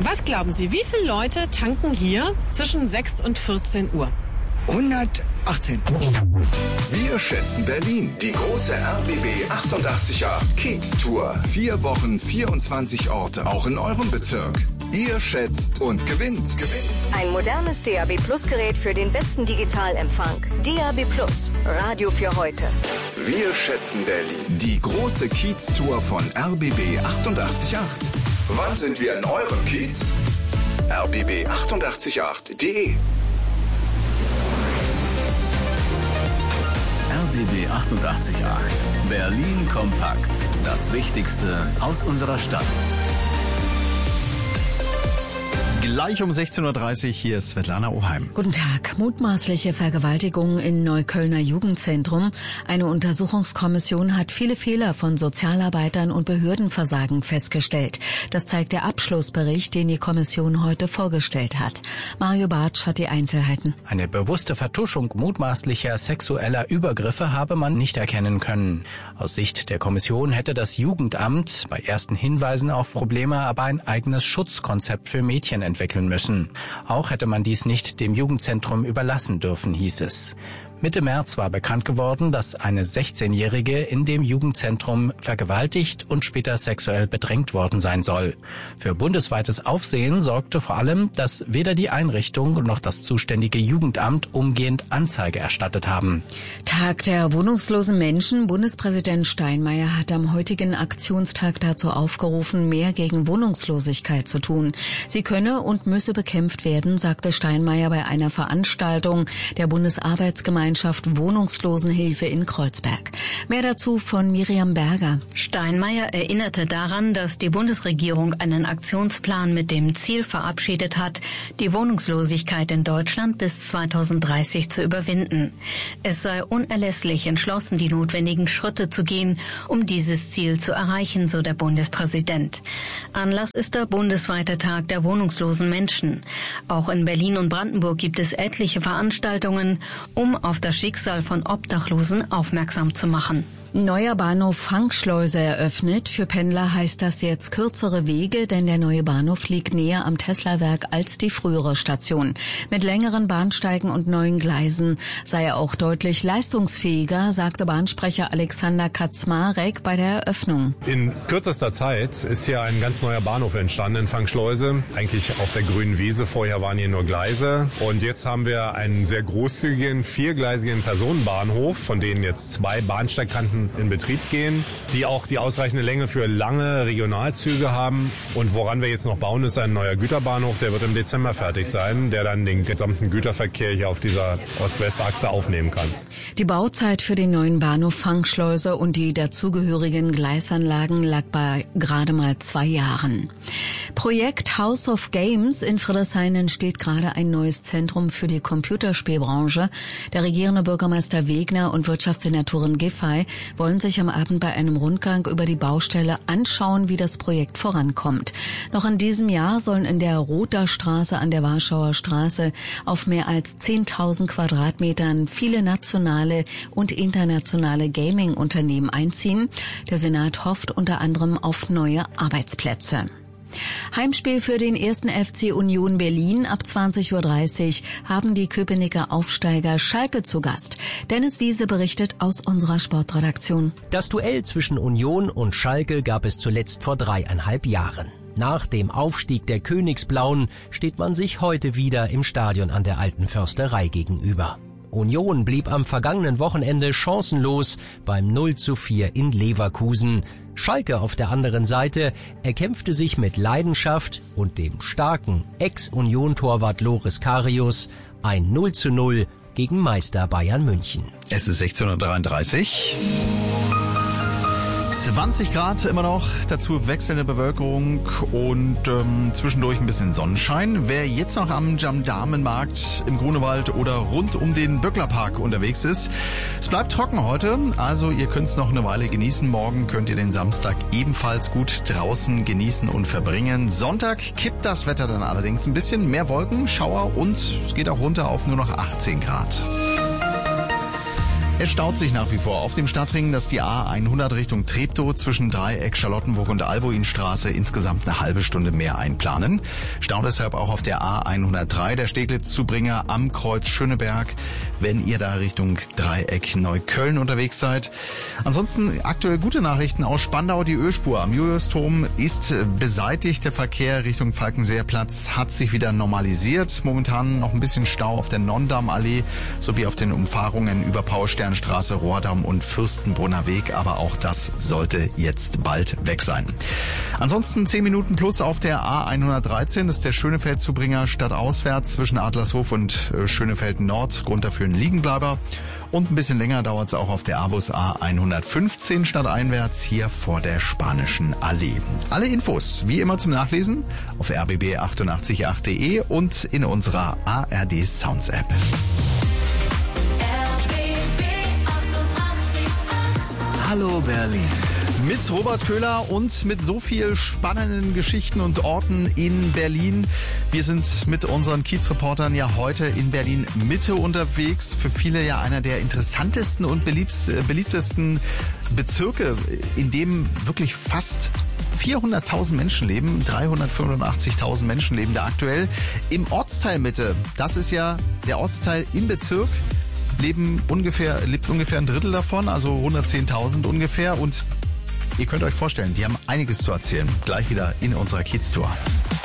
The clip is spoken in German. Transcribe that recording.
Was glauben Sie, wie viele Leute tanken hier zwischen 6 und 14 Uhr? 118. Wir schätzen Berlin. Die große RBB 888 Kiez Tour. 4 Wochen, 24 Orte, auch in eurem Bezirk. Ihr schätzt und gewinnt. Ein modernes DAB Plus Gerät für den besten Digitalempfang. DAB Plus, Radio für heute. Wir schätzen Berlin. Die große Kiez Tour von RBB 888. Wann sind wir in eurem Kiez? rbb888.de RBB 888. Berlin kompakt. Das Wichtigste aus unserer Stadt. Gleich um 16.30 Uhr, hier ist Svetlana Oheim. Guten Tag. Mutmaßliche Vergewaltigung in Neuköllner Jugendzentrum. Eine Untersuchungskommission hat viele Fehler von Sozialarbeitern und Behördenversagen festgestellt. Das zeigt der Abschlussbericht, den die Kommission heute vorgestellt hat. Mario Bartsch hat die Einzelheiten. Eine bewusste Vertuschung mutmaßlicher sexueller Übergriffe habe man nicht erkennen können. Aus Sicht der Kommission hätte das Jugendamt bei ersten Hinweisen auf Probleme aber ein eigenes Schutzkonzept für Mädchen entwickeln müssen. Auch hätte man dies nicht dem Jugendzentrum überlassen dürfen, hieß es. Mitte März war bekannt geworden, dass eine 16-Jährige in dem Jugendzentrum vergewaltigt und später sexuell bedrängt worden sein soll. Für bundesweites Aufsehen sorgte vor allem, dass weder die Einrichtung noch das zuständige Jugendamt umgehend Anzeige erstattet haben. Tag der wohnungslosen Menschen. Bundespräsident Steinmeier hat am heutigen Aktionstag dazu aufgerufen, mehr gegen Wohnungslosigkeit zu tun. Sie könne und müsse bekämpft werden, sagte Steinmeier bei einer Veranstaltung der Bundesarbeitsgemeinschaft Wohnungslosenhilfe in Kreuzberg. Mehr dazu von Miriam Berger. Steinmeier erinnerte daran, dass die Bundesregierung einen Aktionsplan mit dem Ziel verabschiedet hat, die Wohnungslosigkeit in Deutschland bis 2030 zu überwinden. Es sei unerlässlich, entschlossen die notwendigen Schritte zu gehen, um dieses Ziel zu erreichen, so der Bundespräsident. Anlass ist der bundesweite Tag der wohnungslosen Menschen. Auch in Berlin und Brandenburg gibt es etliche Veranstaltungen, um auf das Schicksal von Obdachlosen aufmerksam zu machen. Neuer Bahnhof Fangschleuse eröffnet. Für Pendler heißt das jetzt kürzere Wege, denn der neue Bahnhof liegt näher am Teslawerk als die frühere Station. Mit längeren Bahnsteigen und neuen Gleisen sei er auch deutlich leistungsfähiger, sagte Bahnsprecher Alexander Kaczmarek bei der Eröffnung. In kürzester Zeit ist hier ein ganz neuer Bahnhof entstanden in Fangschleuse, eigentlich auf der grünen Wiese. Vorher waren hier nur Gleise und jetzt haben wir einen sehr großzügigen, viergleisigen Personenbahnhof, von denen jetzt 2 Bahnsteigkanten in Betrieb gehen, die auch die ausreichende Länge für lange Regionalzüge haben. Und woran wir jetzt noch bauen, ist ein neuer Güterbahnhof, der wird im Dezember fertig sein, der dann den gesamten Güterverkehr hier auf dieser Ost-West-Achse aufnehmen kann. Die Bauzeit für den neuen Bahnhof Fangschleuse und die dazugehörigen Gleisanlagen lag bei gerade mal 2 Jahren. Projekt House of Games in Friedrichshain entsteht gerade ein neues Zentrum für die Computerspielbranche. Der regierende Bürgermeister Wegner und Wirtschaftssenatorin Giffey wollen sich am Abend bei einem Rundgang über die Baustelle anschauen, wie das Projekt vorankommt. Noch in diesem Jahr sollen in der Rother Straße an der Warschauer Straße auf mehr als 10.000 Quadratmetern viele nationale und internationale Gaming-Unternehmen einziehen. Der Senat hofft unter anderem auf neue Arbeitsplätze. Heimspiel für den 1. FC Union Berlin. Ab 20.30 Uhr haben die Köpenicker Aufsteiger Schalke zu Gast. Dennis Wiese berichtet aus unserer Sportredaktion. Das Duell zwischen Union und Schalke gab es zuletzt vor 3,5 Jahren. Nach dem Aufstieg der Königsblauen steht man sich heute wieder im Stadion an der Alten Försterei gegenüber. Union blieb am vergangenen Wochenende chancenlos beim 0:4 in Leverkusen. Schalke auf der anderen Seite erkämpfte sich mit Leidenschaft und dem starken Ex-Union-Torwart Loris Karius ein 0:0 gegen Meister Bayern München. Es ist 16.33 Uhr. 20 Grad immer noch, dazu wechselnde Bewölkung und zwischendurch ein bisschen Sonnenschein. Wer jetzt noch am Gendarmenmarkt im Grunewald oder rund um den Böcklerpark unterwegs ist, es bleibt trocken heute, also ihr könnt es noch eine Weile genießen. Morgen könnt ihr den Samstag ebenfalls gut draußen genießen und verbringen. Sonntag kippt das Wetter dann allerdings ein bisschen, mehr Wolken, Schauer und es geht auch runter auf nur noch 18 Grad. Es staut sich nach wie vor auf dem Stadtring, dass die A100 Richtung Treptow zwischen Dreieck, Charlottenburg und Albuinstraße insgesamt eine halbe Stunde mehr einplanen. Stau deshalb auch auf der A103, der Steglitz-Zubringer am Kreuz Schöneberg, wenn ihr da Richtung Dreieck Neukölln unterwegs seid. Ansonsten aktuell gute Nachrichten aus Spandau. Die Ölspur am Juliusdom ist beseitigt. Der Verkehr Richtung Falkenseerplatz hat sich wieder normalisiert. Momentan noch ein bisschen Stau auf der Nonndamm-Allee sowie auf den Umfahrungen über Paulsternstraße, Rohrdamm und Fürstenbrunner Weg, aber auch das sollte jetzt bald weg sein. Ansonsten 10 Minuten plus auf der A113, das ist der Schönefeld-Zubringer stadtauswärts zwischen Adlershof und Schönefeld Nord, Grund dafür ein Liegenbleiber. Und ein bisschen länger dauert es auch auf der Abus A115 stadteinwärts hier vor der Spanischen Allee. Alle Infos wie immer zum Nachlesen auf rbb888.de und in unserer ARD Sounds App. Hallo Berlin. Mit Robert Köhler und mit so viel spannenden Geschichten und Orten in Berlin. Wir sind mit unseren Kiezreportern ja heute in Berlin Mitte unterwegs. Für viele ja einer der interessantesten und beliebtesten Bezirke, in dem wirklich fast 400.000 Menschen leben, 385.000 Menschen leben da aktuell. Im Ortsteil Mitte, das ist ja der Ortsteil im Bezirk, lebt ungefähr ein Drittel davon, also 110.000 ungefähr. Und ihr könnt euch vorstellen, die haben einiges zu erzählen. Gleich wieder in unserer Kiez-Tour.